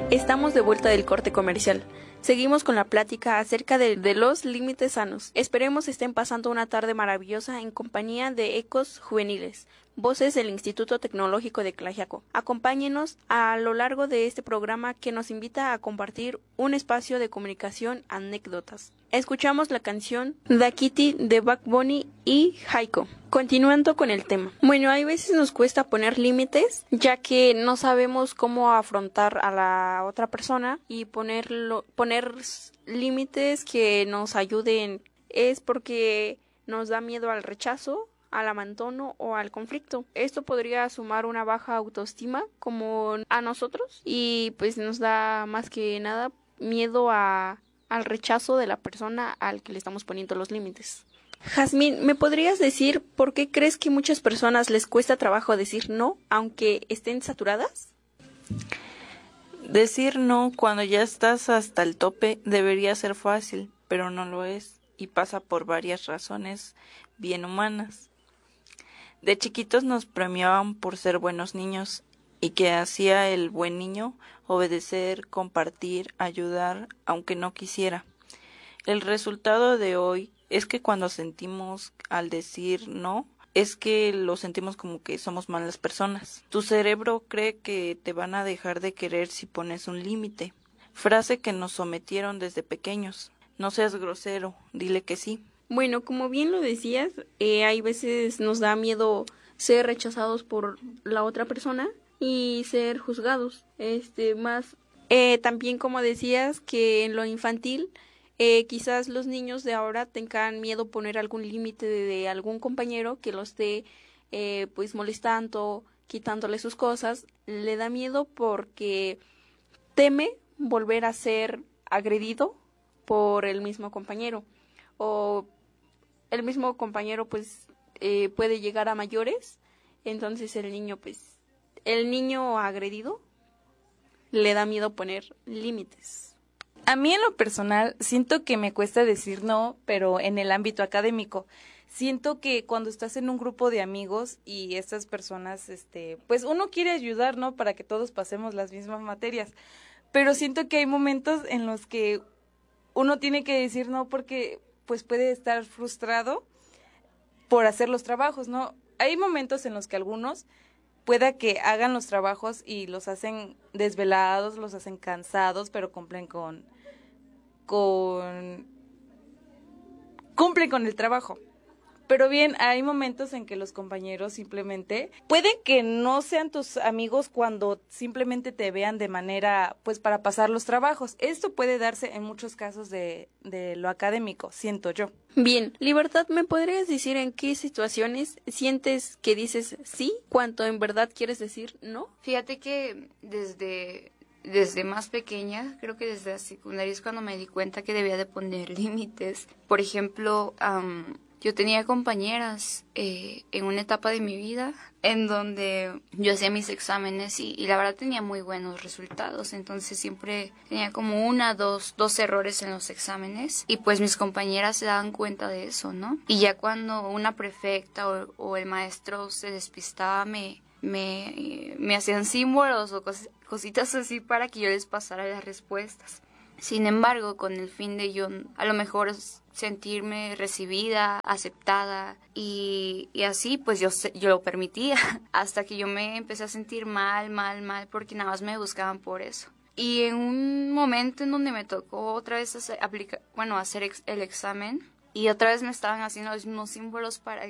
Estamos de vuelta del corte comercial. Seguimos con la plática acerca de los límites sanos. Esperemos estén pasando una tarde maravillosa en compañía de Ecos Juveniles, voces del Instituto Tecnológico de Tlaxiaco. Acompáñenos a lo largo de este programa que nos invita a compartir un espacio de comunicación, anécdotas. Escuchamos la canción Da Kitty de Bad Bunny y Haiko. Continuando con el tema. Bueno, hay veces nos cuesta poner límites, ya que no sabemos cómo afrontar a la otra persona y poner límites que nos ayuden. Es porque nos da miedo al rechazo, al abandono o al conflicto. Esto podría sumar una baja autoestima como a nosotros y pues nos da más que nada miedo al rechazo de la persona al que le estamos poniendo los límites. Jazmín, ¿me podrías decir por qué crees que muchas personas les cuesta trabajo decir no, aunque estén saturadas? Decir no cuando ya estás hasta el tope debería ser fácil, pero no lo es, y pasa por varias razones bien humanas. De chiquitos nos premiaban por ser buenos niños, y que hacía el buen niño obedecer, compartir, ayudar, aunque no quisiera. El resultado de hoy es que cuando sentimos al decir no, es que lo sentimos como que somos malas personas. Tu cerebro cree que te van a dejar de querer si pones un límite. Frase que nos sometieron desde pequeños. No seas grosero, dile que sí. Bueno, como bien lo decías, hay veces nos da miedo ser rechazados por la otra persona y ser juzgados. También como decías que en lo infantil quizás los niños de ahora tengan miedo poner algún límite de algún compañero que lo esté pues molestando, quitándole sus cosas. Le da miedo porque teme volver a ser agredido por el mismo compañero, o el mismo compañero pues puede llegar a mayores. Entonces el niño agredido le da miedo poner límites. A mí en lo personal siento que me cuesta decir no, pero en el ámbito académico. Siento que cuando estás en un grupo de amigos y estas personas, pues uno quiere ayudar, ¿no? Para que todos pasemos las mismas materias. Pero siento que hay momentos en los que uno tiene que decir no porque pues puede estar frustrado por hacer los trabajos, ¿no? Hay momentos en los que algunos pueda que hagan los trabajos y los hacen desvelados, los hacen cansados, pero cumplen con el trabajo. Pero bien, hay momentos en que los compañeros simplemente pueden que no sean tus amigos cuando simplemente te vean de manera, pues, para pasar los trabajos. Esto puede darse en muchos casos de lo académico, siento yo. Bien, Libertad, ¿me podrías decir en qué situaciones sientes que dices sí cuando en verdad quieres decir no? Fíjate que desde más pequeña, creo que desde la secundaria es cuando me di cuenta que debía de poner límites. Por ejemplo, yo tenía compañeras en una etapa de mi vida en donde yo hacía mis exámenes y la verdad tenía muy buenos resultados. Entonces siempre tenía como dos errores en los exámenes y pues mis compañeras se daban cuenta de eso, ¿no? Y ya cuando una prefecta o el maestro se despistaba me hacían símbolos o cositas así para que yo les pasara las respuestas. Sin embargo, con el fin de yo a lo mejor sentirme recibida, aceptada y así, pues yo lo permitía hasta que yo me empecé a sentir mal porque nada más me buscaban por eso. Y en un momento en donde me tocó otra vez hacer el examen y otra vez me estaban haciendo los mismos símbolos para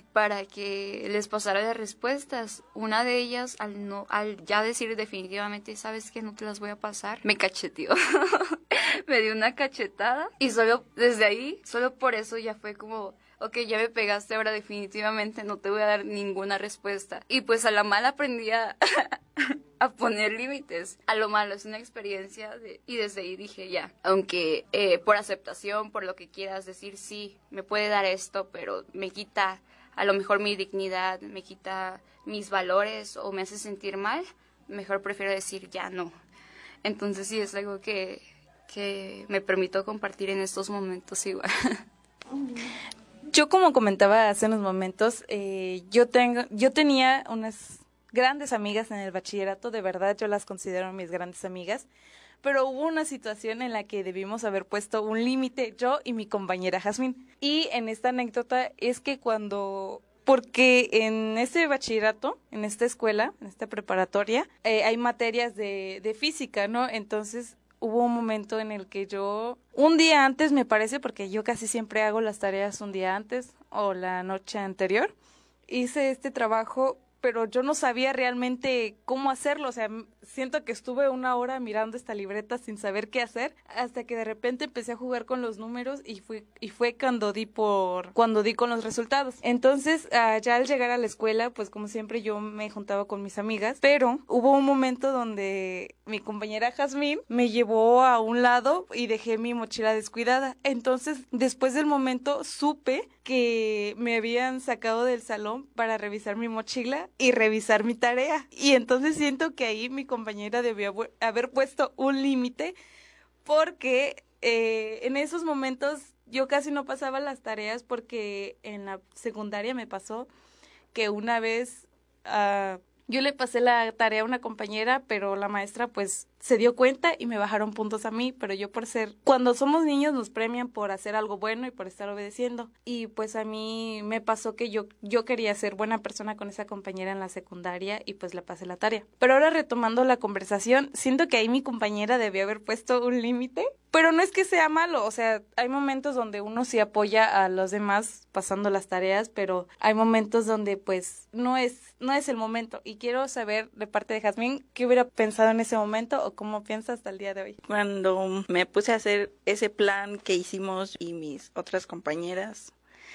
que les pasara las respuestas. Una de ellas, al ya decir definitivamente, ¿sabes qué? No te las voy a pasar, me cacheteó. Me dio una cachetada y desde ahí, solo por eso ya fue como, ok, ya me pegaste, ahora definitivamente no te voy a dar ninguna respuesta. Y pues a la mala aprendí a poner límites. A lo malo es una experiencia y desde ahí dije ya, aunque por aceptación, por lo que quieras decir, sí, me puede dar esto, pero me quita a lo mejor mi dignidad, me quita mis valores o me hace sentir mal, mejor prefiero decir ya no. Entonces sí es algo que me permito compartir en estos momentos igual. Yo, como comentaba hace unos momentos, yo tenía unas grandes amigas en el bachillerato, de verdad yo las considero mis grandes amigas, pero hubo una situación en la que debimos haber puesto un límite, yo y mi compañera Jazmín. Y en esta anécdota es que porque en este bachillerato, en esta escuela, en esta preparatoria, hay materias de física, ¿no? Entonces hubo un momento en el que un día antes me parece, porque yo casi siempre hago las tareas un día antes o la noche anterior, hice este trabajo, pero yo no sabía realmente cómo hacerlo, o sea, siento que estuve una hora mirando esta libreta sin saber qué hacer, hasta que de repente empecé a jugar con los números y fue cuando di con los resultados. Entonces, ya al llegar a la escuela, pues como siempre yo me juntaba con mis amigas, pero hubo un momento donde mi compañera Jazmín me llevó a un lado y dejé mi mochila descuidada. Entonces, después del momento, supe que me habían sacado del salón para revisar mi mochila y revisar mi tarea. Y entonces siento que ahí mi compañera debió haber puesto un límite, porque en esos momentos yo casi no pasaba las tareas, porque en la secundaria me pasó que una vez yo le pasé la tarea a una compañera, pero la maestra pues se dio cuenta y me bajaron puntos a mí, pero yo cuando somos niños nos premian por hacer algo bueno y por estar obedeciendo, y pues a mí me pasó que yo quería ser buena persona con esa compañera en la secundaria y pues le pasé la tarea. Pero ahora, retomando la conversación, siento que ahí mi compañera debió haber puesto un límite, pero no es que sea malo, o sea, hay momentos donde uno sí apoya a los demás pasando las tareas, pero hay momentos donde pues no es el momento, y quiero saber de parte de Jazmín qué hubiera pensado en ese momento o cómo piensa hasta el día de hoy. Cuando me puse a hacer ese plan que hicimos y mis otras compañeras,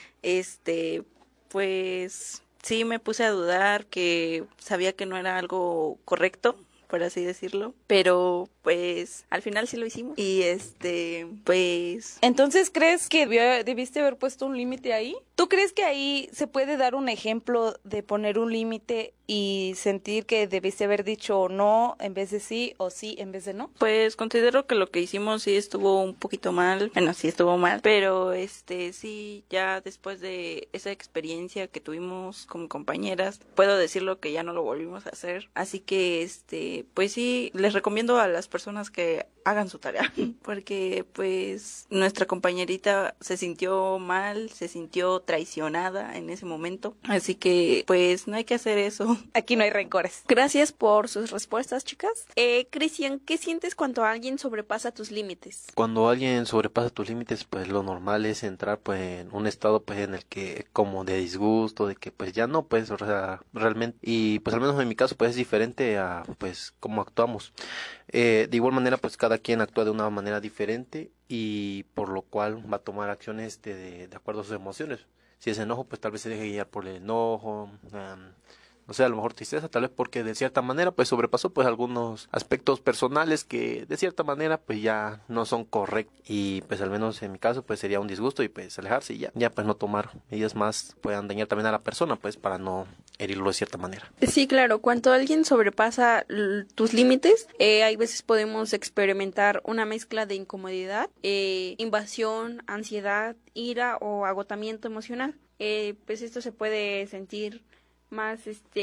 pues sí me puse a dudar, que sabía que no era algo correcto, por así decirlo, pero pues al final sí lo hicimos. Y pues... Entonces, ¿crees que debiste haber puesto un límite ahí? ¿Tú crees que ahí se puede dar un ejemplo de poner un límite y sentir que debiste haber dicho no en vez de sí, o sí en vez de no? Pues considero que lo que hicimos sí estuvo un poquito mal. Bueno, sí estuvo mal, pero sí, ya después de esa experiencia que tuvimos como compañeras, puedo decirlo que ya no lo volvimos a hacer. Así que pues sí, les recomiendo a las personas que hagan su tarea, porque pues nuestra compañerita se sintió mal, se sintió traicionada en ese momento, así que pues no hay que hacer eso. Aquí no hay rencores. Gracias por sus respuestas, chicas. Cristian, ¿qué sientes cuando alguien sobrepasa tus límites? Cuando alguien sobrepasa tus límites, pues lo normal es entrar pues en un estado pues en el que como de disgusto, de que pues ya no pues, o sea, realmente, y pues al menos en mi caso pues es diferente a pues cómo actuamos. De igual manera pues cada quien actúa de una manera diferente, y por lo cual va a tomar acciones de acuerdo a sus emociones. Si es enojo, pues tal vez se deje guiar por el enojo, no sé, a lo mejor tristeza, tal vez porque de cierta manera pues sobrepasó pues algunos aspectos personales que de cierta manera pues ya no son correctos, y pues al menos en mi caso pues sería un disgusto y pues alejarse, y ya pues no tomar medidas más puedan dañar también a la persona, pues para no herirlo de cierta manera. Sí, claro, cuando alguien sobrepasa tus límites, hay veces podemos experimentar una mezcla de incomodidad, invasión, ansiedad, ira o agotamiento emocional. Pues esto se puede sentir más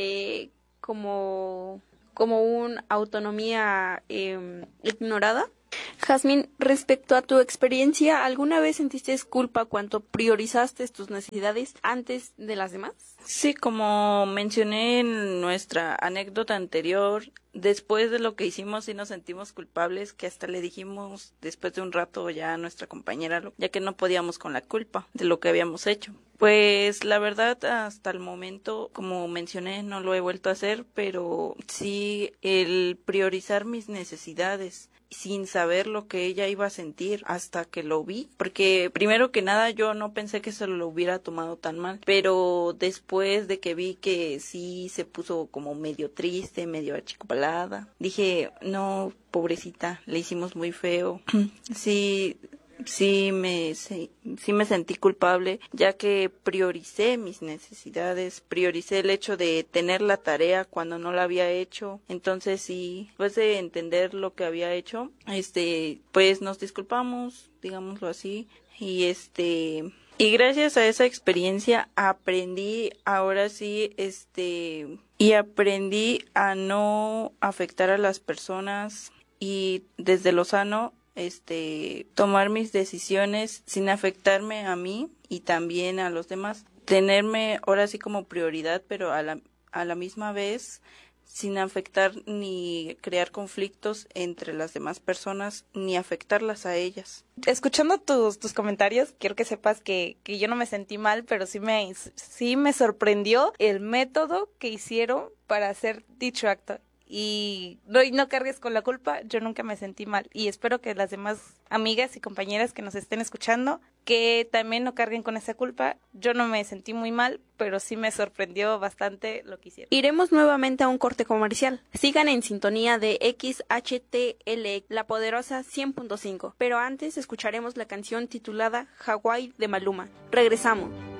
como una autonomía ignorada. Jazmín, respecto a tu experiencia, ¿alguna vez sentiste culpa cuando priorizaste tus necesidades antes de las demás? Sí, como mencioné en nuestra anécdota anterior, después de lo que hicimos sí nos sentimos culpables, que hasta le dijimos después de un rato ya a nuestra compañera, ya que no podíamos con la culpa de lo que habíamos hecho. Pues la verdad, hasta el momento, como mencioné, no lo he vuelto a hacer, pero sí el priorizar mis necesidades sin saber lo que ella iba a sentir hasta que lo vi, porque primero que nada yo no pensé que se lo hubiera tomado tan mal, pero después de que vi que sí se puso como medio triste, medio achicopalada, dije, no, pobrecita, le hicimos muy feo. Sí me sentí culpable, ya que prioricé mis necesidades, prioricé el hecho de tener la tarea cuando no la había hecho. Entonces sí, después de entender lo que había hecho, pues nos disculpamos, digámoslo así, y gracias a esa experiencia aprendí ahora sí, y aprendí a no afectar a las personas y desde lo sano tomar mis decisiones sin afectarme a mí y también a los demás. Tenerme ahora sí como prioridad, pero a la misma vez sin afectar ni crear conflictos entre las demás personas ni afectarlas a ellas. Escuchando tus comentarios, quiero que sepas que yo no me sentí mal, pero sí me sorprendió el método que hicieron para hacer dicho acto. Y no cargues con la culpa, yo nunca me sentí mal. Y espero que las demás amigas y compañeras que nos estén escuchando, que también no carguen con esa culpa. Yo no me sentí muy mal, pero sí me sorprendió bastante lo que hicieron. Iremos nuevamente a un corte comercial. Sigan en sintonía de XHTL, la poderosa 100.5. Pero antes escucharemos la canción titulada Hawái de Maluma. Regresamos.